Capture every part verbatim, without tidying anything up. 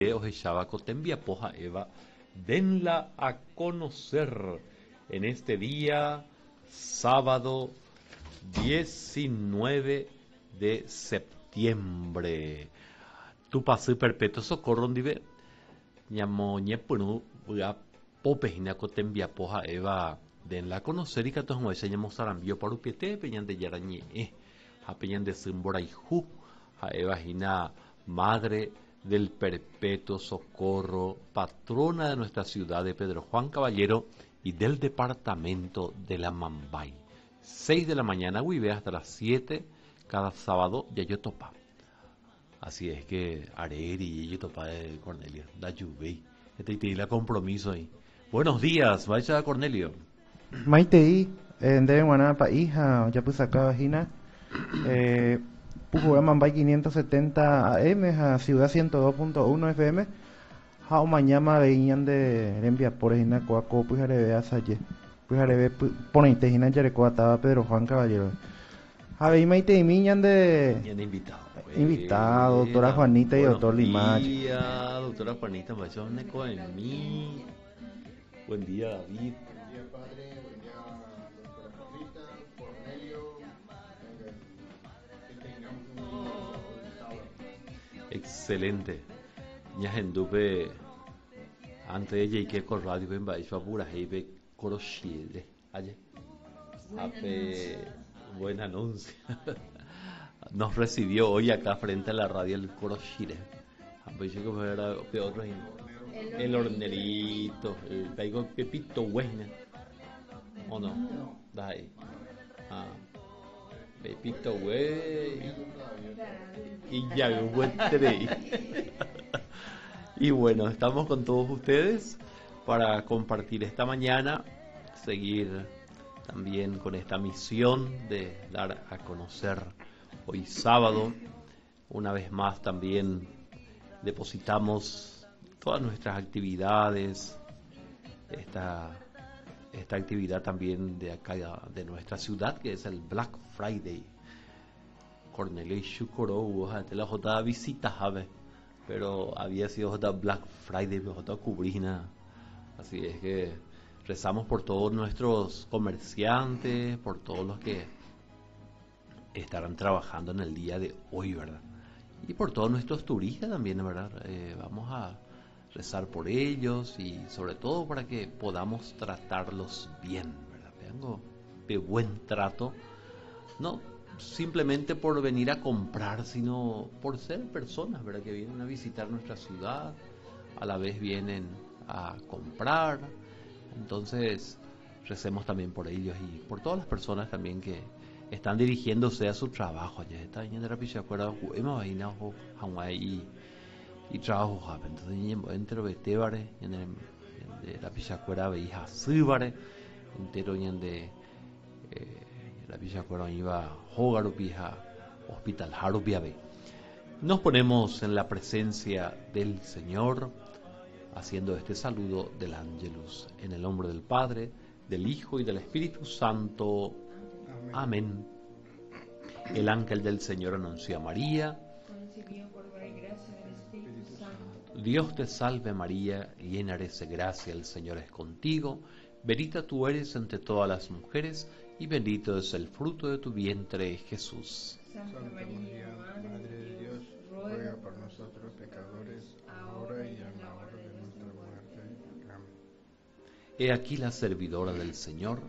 Ojechava Cotembia Poja Eva, denla a conocer en este día, sábado diecinueve de septiembre. Tu pasé perpetuo socorro dive, ñamo ñepunu, a popejina Cotembia Poja Eva, denla a conocer y que todos nos enseñamos sarambio para upiete, peñan de yarañe, a peñan de simboraihu, a Eva Gina, madre del perpetuo socorro, patrona de nuestra ciudad de Pedro Juan Caballero y del departamento de la Mambay. seis de la mañana, Huive, hasta las siete, cada sábado, ya yo topa. Así es que Areri y yo topa de Cornelio, da lluvia. Este tiene la compromiso ahí. Buenos días, vaya Cornelio. Maitei, en Guaná, hija, ya pues acá vagina. Eh, Pujo Mambay quinientos setenta A M, a Ciudad ciento dos punto uno F M. Jao mañana veían de Rembia por Ejina Coaco, pues arebe a Salle. Pues arebe, ponete Jina Yarecoa, estaba Pedro Juan Caballero. A ver, Maitei, miñan de. Miñan de invitado. Invitado, doctora Juanita y doctor Limache. Buen día, doctora Juanita, me echó un eco en mí. Buen día, David. Buen día, padre. Buen día, doctora Juanita, Cornelio. Que tengamos un lindo sábado. Excelente. Ya enduve antes de llegar con radio en Baixo Apura Heibe Corochile. Ayer. Ape buen anuncio. Nos recibió hoy acá frente a la radio el Corochile. Ape yo que era peor el hornerito, el caigo Pepito Huesna. ¿O no? Da ahí. Ah. Pepito güey. Y ya me encuentré. Y bueno, estamos con todos ustedes para compartir esta mañana, seguir también con esta misión de dar a conocer hoy sábado. Una vez más también depositamos todas nuestras actividades, esta esta actividad también de acá de nuestra ciudad, que es el Black Friday. Cornelio y Shukoro hubo la jota visita jave, pero había sido jota Black Friday, jota cubrina. Así es que rezamos por todos nuestros comerciantes, por todos los que estarán trabajando en el día de hoy, ¿verdad? Y por todos nuestros turistas también, ¿verdad? Eh, vamos a rezar por ellos y sobre todo para que podamos tratarlos bien, ¿verdad? Vengo de buen trato, no simplemente por venir a comprar, sino por ser personas, ¿verdad? Que vienen a visitar nuestra ciudad, a la vez vienen a comprar. Entonces recemos también por ellos y por todas las personas también que están dirigiéndose a su trabajo. Ya está yendo a Pichacuera, y y trabajo, entonces entero betebare en la Pichacuera veía síbare entero en de la Pichacuera iba jugar pija hospital harupiabe. Nos ponemos en la presencia del Señor haciendo este saludo del Ángelus en el nombre del Padre, del Hijo y del Espíritu Santo. Amén. El ángel del Señor anunció a María: Dios te salve María, llena eres de gracia, el Señor es contigo, bendita tú eres entre todas las mujeres y bendito es el fruto de tu vientre, Jesús. Santa María, Madre de Dios, ruega por nosotros pecadores, ahora y en la hora de nuestra muerte. Amén. He aquí la servidora del Señor.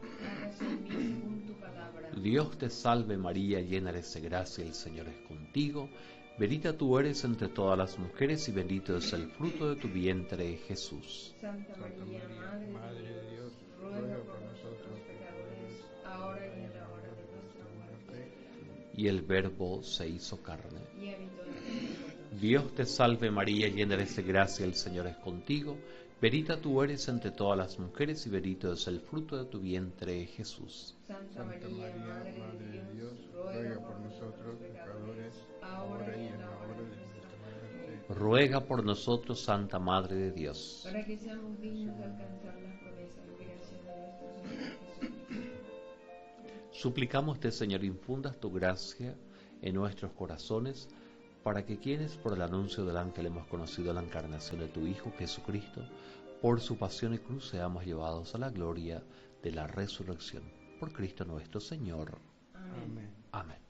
Dios te salve María, llena eres de gracia, el Señor es contigo. Bendita tú eres entre todas las mujeres y bendito es el fruto de tu vientre, Jesús. Santa María, Madre de Dios, ruega por nosotros pecadores, ahora y en la hora de nuestra muerte. Y el Verbo se hizo carne. Dios te salve María, llena eres de gracia, el Señor es contigo. Bendita tú eres entre todas las mujeres y bendito es el fruto de tu vientre, Jesús. Santa María, Madre de Dios, ruega por nosotros pecadores, ahora y en la hora de nuestra muerte. Ruega por nosotros, Santa Madre de Dios, para que seamos dignos de alcanzar las promesas y gracias de nuestro Señor Jesucristo. Suplicamos, Señor, infundas tu gracia en nuestros corazones, para que quienes por el anuncio del ángel hemos conocido la encarnación de tu Hijo Jesucristo, por su pasión y cruz seamos llevados a la gloria de la resurrección. Por Cristo nuestro Señor. Amén. Amén.